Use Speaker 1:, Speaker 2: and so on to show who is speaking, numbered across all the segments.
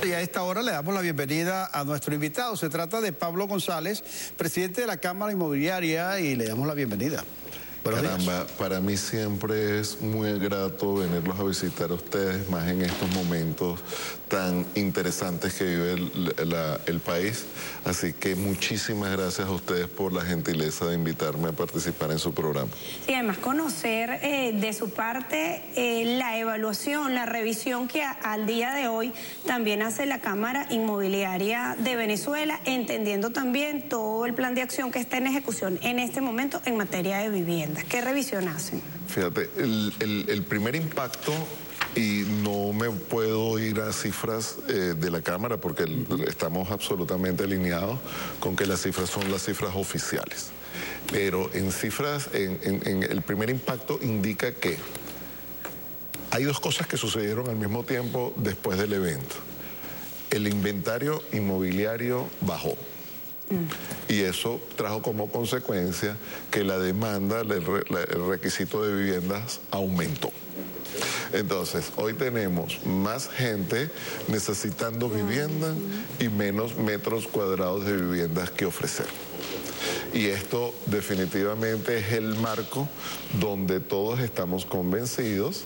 Speaker 1: y a esta hora le damos la bienvenida a nuestro invitado. Se trata de Pablo González, presidente de la Cámara Inmobiliaria, y le damos la bienvenida.
Speaker 2: Caramba, para mí siempre es muy grato venirlos a visitar a ustedes, más en estos momentos tan interesantes que vive el país. Así que muchísimas gracias a ustedes por la gentileza de invitarme a participar en su programa.
Speaker 3: Y además conocer de su parte la evaluación, la revisión que al día de hoy también hace la Cámara Inmobiliaria de Venezuela, entendiendo también todo el plan de acción que está en ejecución en este momento en materia de vivienda. ¿Qué revisión hacen?
Speaker 2: Fíjate, el primer impacto, y no me puedo ir a cifras de la Cámara porque estamos absolutamente alineados con que las cifras son las cifras oficiales. Pero en cifras, en el primer impacto indica que hay dos cosas que sucedieron al mismo tiempo después del evento. El inventario inmobiliario bajó. Y eso trajo como consecuencia que la demanda, el requisito de viviendas aumentó. Entonces, hoy tenemos más gente necesitando vivienda y menos metros cuadrados de viviendas que ofrecer. Y esto definitivamente es el marco donde todos estamos convencidos,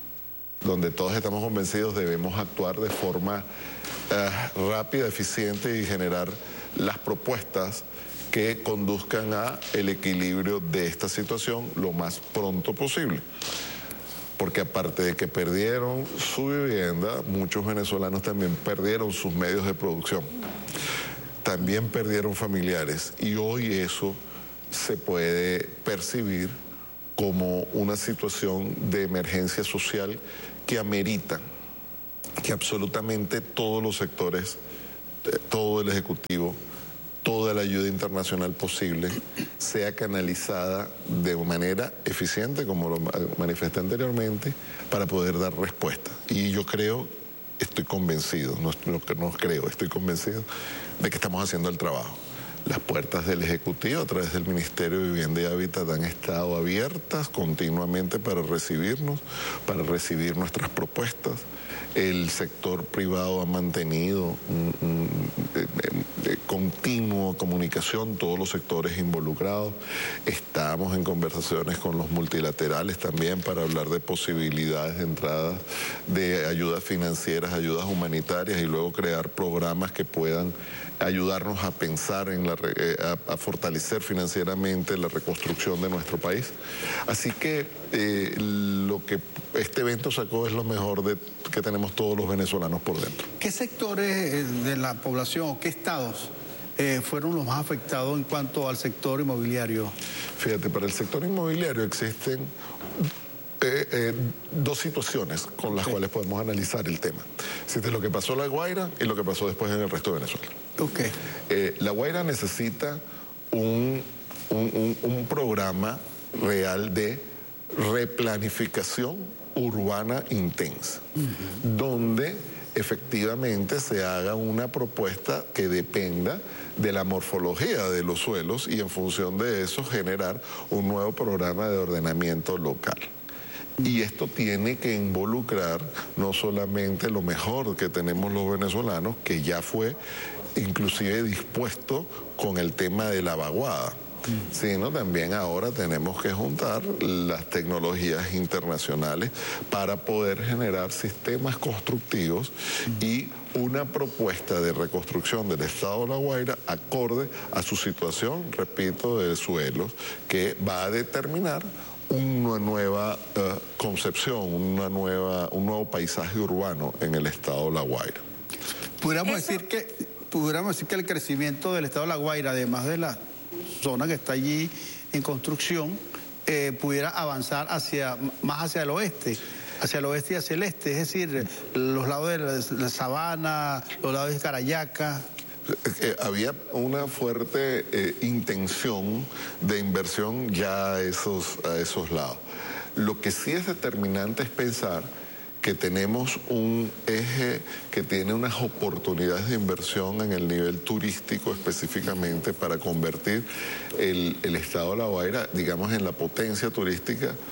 Speaker 2: debemos actuar de forma rápida, eficiente y generar las propuestas que conduzcan a el equilibrio de esta situación lo más pronto posible. Porque aparte de que perdieron su vivienda, muchos venezolanos también perdieron sus medios de producción. También perdieron familiares y hoy eso se puede percibir como una situación de emergencia social que amerita que absolutamente todos los sectores, todo el Ejecutivo, toda la ayuda internacional posible sea canalizada de manera eficiente, como lo manifesté anteriormente, para poder dar respuesta. Y yo estoy convencido, estoy convencido de que estamos haciendo el trabajo. Las puertas del Ejecutivo a través del Ministerio de Vivienda y Hábitat han estado abiertas continuamente para recibirnos, para recibir nuestras propuestas. El sector privado ha mantenido continua comunicación, todos los sectores involucrados. Estamos en conversaciones con los multilaterales también para hablar de posibilidades de entrada de ayudas financieras, ayudas humanitarias y luego crear programas que puedan ayudarnos a pensar en a fortalecer financieramente la reconstrucción de nuestro país. Así que lo que este evento sacó es lo mejor que tenemos todos los venezolanos por dentro.
Speaker 1: ¿Qué sectores de la población o qué estados fueron los más afectados en cuanto al sector inmobiliario?
Speaker 2: Fíjate, para el sector inmobiliario existen dos situaciones con las cuales podemos analizar el tema. Existe lo que pasó en La Guaira y lo que pasó después en el resto de Venezuela.
Speaker 1: Okay.
Speaker 2: La Guaira necesita un programa real de replanificación urbana intensa, donde efectivamente se haga una propuesta que dependa de la morfología de los suelos y en función de eso generar un nuevo programa de ordenamiento local. Y esto tiene que involucrar no solamente lo mejor que tenemos los venezolanos, que ya fue inclusive dispuesto con el tema de la vaguada, sino también ahora tenemos que juntar las tecnologías internacionales para poder generar sistemas constructivos y una propuesta de reconstrucción del estado de La Guaira acorde a su situación, repito, de suelos, que va a determinar una nueva concepción, un nuevo paisaje urbano en el estado de La Guaira.
Speaker 1: Pudiéramos decir que el crecimiento del estado de La Guaira, además de la zona que está allí en construcción, pudiera avanzar más hacia el oeste y hacia el este, es decir, los lados de la Sabana, los lados de Carayaca.
Speaker 2: Había una fuerte intención de inversión ya a esos lados. Lo que sí es determinante es pensar que tenemos un eje que tiene unas oportunidades de inversión en el nivel turístico específicamente para convertir el estado de La Guaira, digamos, en la potencia turística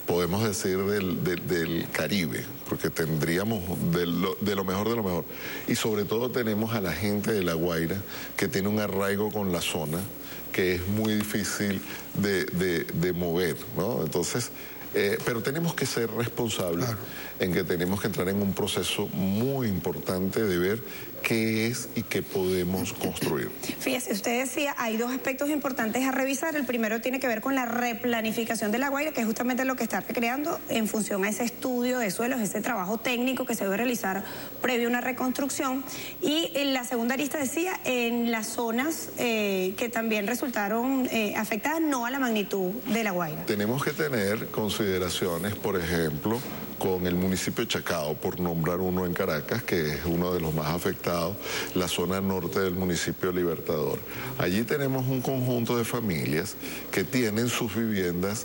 Speaker 2: podemos decir del Caribe, porque tendríamos de lo mejor de lo mejor. Y sobre todo tenemos a la gente de La Guaira que tiene un arraigo con la zona que es muy difícil de mover, ¿no? Entonces, pero tenemos que ser responsables, claro, en que tenemos que entrar en un proceso muy importante de ver qué es y qué podemos construir.
Speaker 3: Fíjese, usted decía, hay dos aspectos importantes a revisar. El primero tiene que ver con la replanificación de La Guaira, que es justamente lo que está recreando en función a ese estudio de suelos, ese trabajo técnico que se debe realizar previo a una reconstrucción. Y en la segunda arista decía, en las zonas que también resultaron afectadas, no a la magnitud de La Guaira.
Speaker 2: Tenemos que tener consideraciones, por ejemplo, con el municipio de Chacao, por nombrar uno en Caracas, que es uno de los más afectados, la zona norte del municipio Libertador. Allí tenemos un conjunto de familias que tienen sus viviendas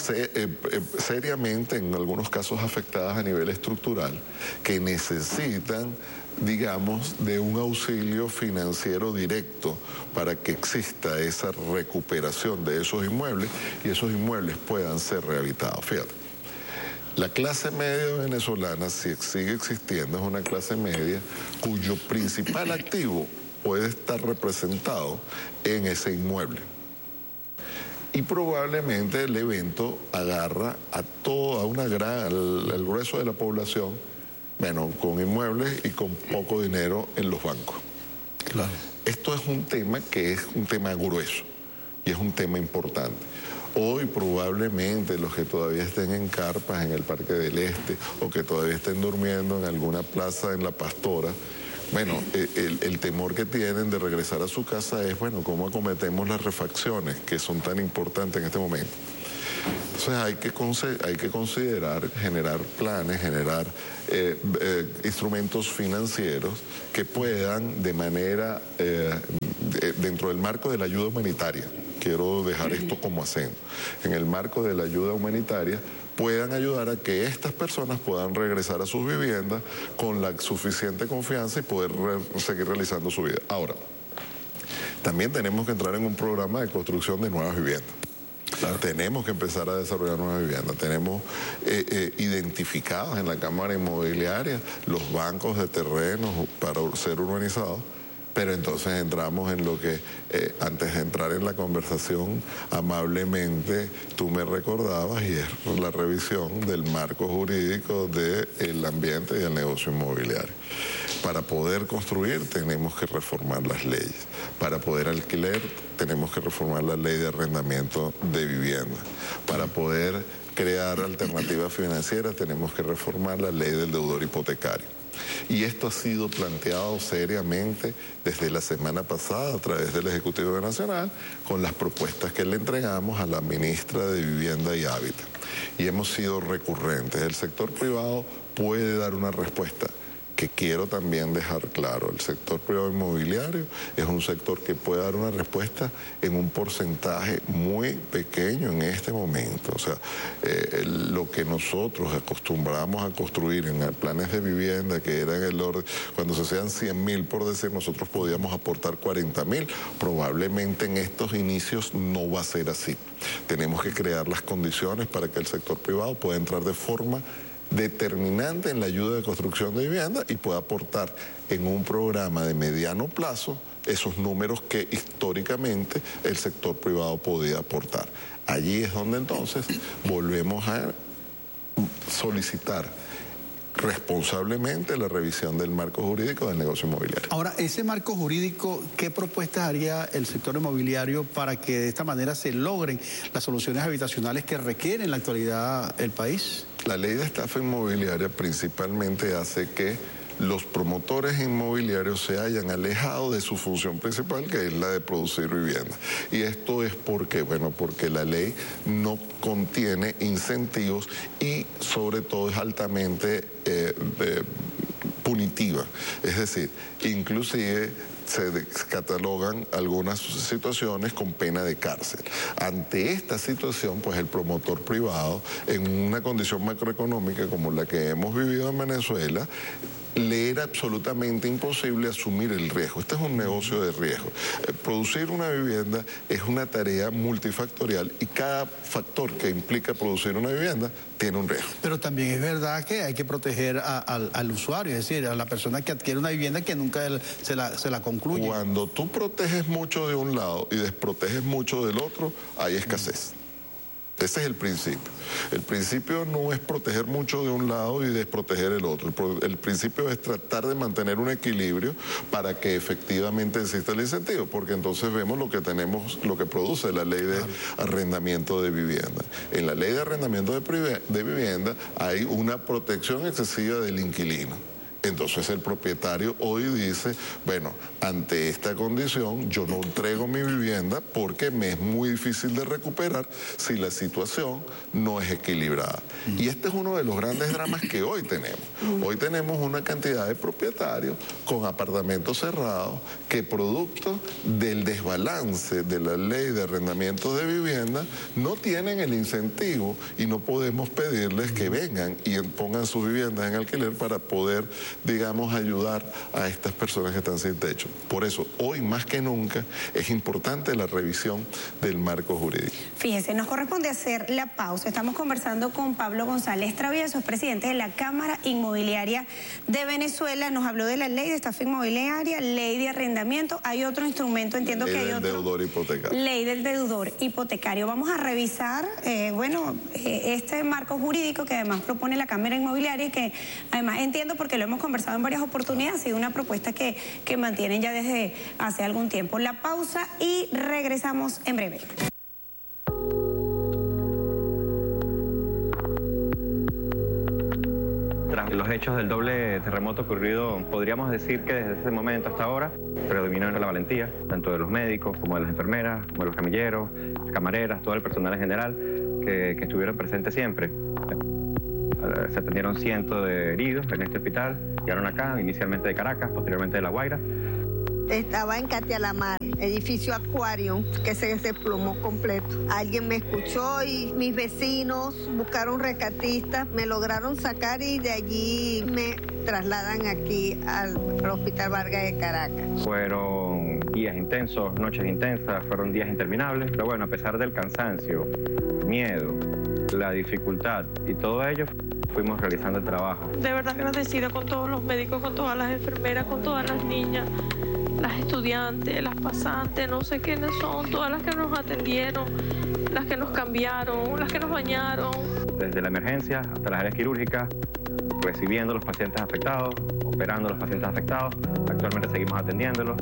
Speaker 2: seriamente, en algunos casos afectadas a nivel estructural, que necesitan, digamos, de un auxilio financiero directo para que exista esa recuperación de esos inmuebles y esos inmuebles puedan ser rehabilitados. Fíjate. La clase media venezolana, si sigue existiendo, es una clase media cuyo principal activo puede estar representado en ese inmueble. Y probablemente el evento agarra a el grueso de la población, bueno, con inmuebles y con poco dinero en los bancos. Claro. Esto es un tema que es un tema grueso y es un tema importante. Hoy probablemente los que todavía estén en carpas en el Parque del Este o que todavía estén durmiendo en alguna plaza en La Pastora, bueno, el temor que tienen de regresar a su casa es, bueno, ¿cómo acometemos las refacciones que son tan importantes en este momento? Entonces hay que considerar, generar planes, generar instrumentos financieros que puedan de manera, dentro del marco de la ayuda humanitaria, quiero dejar esto como acento, en el marco de la ayuda humanitaria, puedan ayudar a que estas personas puedan regresar a sus viviendas con la suficiente confianza y poder seguir realizando su vida. Ahora, también tenemos que entrar en un programa de construcción de nuevas viviendas. Claro. Tenemos que empezar a desarrollar nuevas viviendas. Tenemos identificados en la Cámara Inmobiliaria los bancos de terrenos para ser urbanizados. Pero entonces entramos en lo que, antes de entrar en la conversación, amablemente tú me recordabas, y es la revisión del marco jurídico del ambiente y del negocio inmobiliario. Para poder construir tenemos que reformar las leyes. Para poder alquiler tenemos que reformar la ley de arrendamiento de vivienda. Para poder crear alternativas financieras tenemos que reformar la ley del deudor hipotecario. Y esto ha sido planteado seriamente desde la semana pasada a través del Ejecutivo Nacional con las propuestas que le entregamos a la ministra de Vivienda y Hábitat. Y hemos sido recurrentes. El sector privado puede dar una respuesta. Que quiero también dejar claro, el sector privado inmobiliario es un sector que puede dar una respuesta en un porcentaje muy pequeño en este momento. O sea, lo que nosotros acostumbramos a construir en planes de vivienda, que eran el orden, cuando se sean 100.000, por decir, nosotros podíamos aportar 40.000. Probablemente en estos inicios no va a ser así. Tenemos que crear las condiciones para que el sector privado pueda entrar de forma determinante en la ayuda de construcción de vivienda y pueda aportar en un programa de mediano plazo esos números que históricamente el sector privado podía aportar. Allí es donde entonces volvemos a solicitar responsablemente la revisión del marco jurídico del negocio inmobiliario.
Speaker 1: Ahora, ese marco jurídico, ¿qué propuestas haría el sector inmobiliario para que de esta manera se logren las soluciones habitacionales que requiere en la actualidad el país?
Speaker 2: La ley de estafa inmobiliaria principalmente hace que los promotores inmobiliarios se hayan alejado de su función principal, que es la de producir vivienda. Y esto es porque, bueno, porque la ley no contiene incentivos y sobre todo es altamente punitiva. Es decir, inclusive se catalogan algunas situaciones con pena de cárcel. Ante esta situación, pues el promotor privado, en una condición macroeconómica como la que hemos vivido en Venezuela, le era absolutamente imposible asumir el riesgo. Este es un negocio de riesgo. Producir una vivienda es una tarea multifactorial y cada factor que implica producir una vivienda tiene un riesgo.
Speaker 1: Pero también es verdad que hay que proteger al usuario, es decir, a la persona que adquiere una vivienda que nunca se la concluye.
Speaker 2: Cuando tú proteges mucho de un lado y desproteges mucho del otro, hay escasez. Ese es el principio. El principio no es proteger mucho de un lado y desproteger el otro. El principio es tratar de mantener un equilibrio para que efectivamente exista el incentivo, porque entonces vemos lo que tenemos, lo que produce la ley de arrendamiento de vivienda. En la ley de arrendamiento de vivienda hay una protección excesiva del inquilino. Entonces el propietario hoy dice, bueno, ante esta condición yo no entrego mi vivienda porque me es muy difícil de recuperar si la situación no es equilibrada. Y este es uno de los grandes dramas que hoy tenemos. Hoy tenemos una cantidad de propietarios con apartamentos cerrados que producto del desbalance de la ley de arrendamiento de vivienda no tienen el incentivo y no podemos pedirles que vengan y pongan sus viviendas en alquiler para poder, digamos, ayudar a estas personas que están sin techo. Por eso, hoy más que nunca, es importante la revisión del marco jurídico.
Speaker 3: Fíjese, nos corresponde hacer la pausa. Estamos conversando con Pablo González Travieso, es presidente de la Cámara Inmobiliaria de Venezuela. Nos habló de la ley de estafa inmobiliaria, ley de arrendamiento. Hay otro instrumento, entiendo que hay otro. Ley del deudor hipotecario. Ley del deudor hipotecario. Vamos a revisar, este marco jurídico que además propone la Cámara Inmobiliaria y que además entiendo porque lo hemos conversado en varias oportunidades, ha sido una propuesta que mantienen ya desde hace algún tiempo. La pausa y regresamos en breve.
Speaker 4: Tras los hechos del doble terremoto ocurrido, podríamos decir que desde ese momento hasta ahora predominó la valentía, tanto de los médicos como de las enfermeras, como de los camilleros, camareras, todo el personal en general que estuvieron presentes siempre. Se atendieron cientos de heridos en este hospital, llegaron acá, inicialmente de Caracas, posteriormente de La Guaira.
Speaker 5: Estaba en Catialamar, edificio Acuario, que se desplomó completo. Alguien me escuchó y mis vecinos buscaron rescatistas, me lograron sacar y de allí me trasladan aquí al Hospital Vargas de Caracas.
Speaker 4: Fueron días intensos, noches intensas, fueron días interminables, pero bueno, a pesar del cansancio, miedo, la dificultad y todo ello, fuimos realizando el trabajo.
Speaker 6: De verdad agradecida con todos los médicos, con todas las enfermeras, con todas las niñas, las estudiantes, las pasantes, no sé quiénes son, todas las que nos atendieron, las que nos cambiaron, las que nos bañaron.
Speaker 4: Desde la emergencia hasta las áreas quirúrgicas, recibiendo a los pacientes afectados, operando a los pacientes afectados, actualmente seguimos atendiéndolos.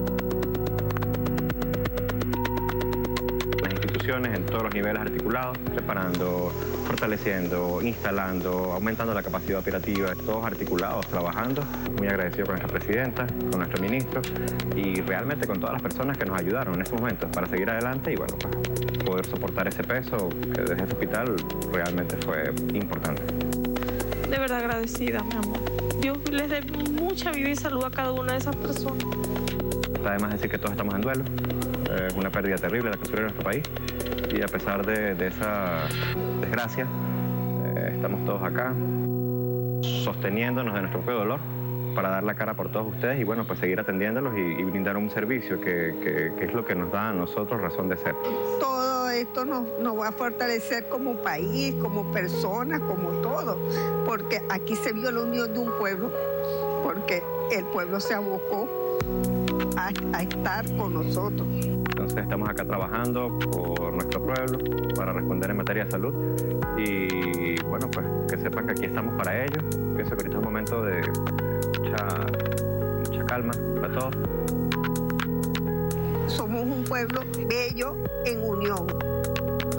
Speaker 4: Las instituciones en todos los niveles articulados, preparando, fortaleciendo, instalando, aumentando la capacidad operativa, todos articulados, trabajando. Muy agradecido con nuestra presidenta, con nuestro ministro y realmente con todas las personas que nos ayudaron en ese momento para seguir adelante y bueno, pues, poder soportar ese peso que desde ese hospital realmente fue importante.
Speaker 6: De verdad agradecida, mi amor. Dios les dé mucha vida y salud a cada una de esas personas.
Speaker 4: Además decir que todos estamos en duelo. Es una pérdida terrible la que sufrió nuestro país y a pesar de esa desgracia, estamos todos acá sosteniéndonos de nuestro propio dolor para dar la cara por todos ustedes y bueno, pues seguir atendiéndolos y brindar un servicio que es lo que nos da a nosotros razón de ser.
Speaker 5: Todo esto nos va a fortalecer como país, como personas, como todo, porque aquí se vio la unión de un pueblo, porque el pueblo se abocó a estar con nosotros.
Speaker 4: Entonces estamos acá trabajando por nuestro pueblo para responder en materia de salud y bueno, pues que sepan que aquí estamos para ellos. Pienso que este es un momento de mucha calma para todos.
Speaker 5: Somos un pueblo bello en unión.